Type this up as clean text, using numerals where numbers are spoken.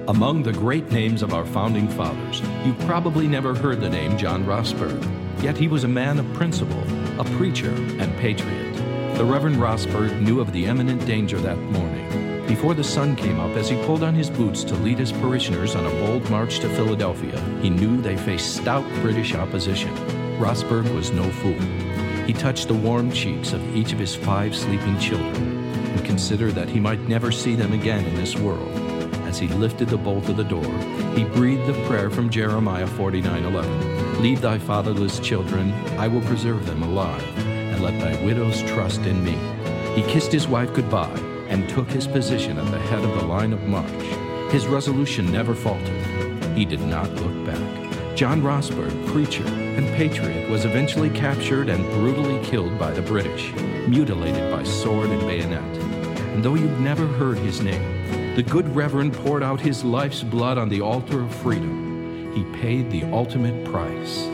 Among the great names of our founding fathers, you've probably never heard the name John Rossberg. Yet he was a man of principle, a preacher, and patriot. The Reverend Rossberg knew of the imminent danger that morning. Before the sun came up, as he pulled on his boots to lead his parishioners on a bold march to Philadelphia, he knew they faced stout British opposition. Rossberg was no fool. He touched the warm cheeks of each of his 5 sleeping children and considered that he might never see them again in this world. As he lifted the bolt of the door, he breathed the prayer from Jeremiah 49:11. Leave thy fatherless children, I will preserve them alive, and let thy widows trust in me. He kissed his wife goodbye and took his position at the head of the line of march. His resolution never faltered. He did not look back. John Rossberg, preacher and patriot, was eventually captured and brutally killed by the British, mutilated by sword and bayonet. And though you've never heard his name, the good Reverend poured out his life's blood on the altar of freedom. He paid the ultimate price.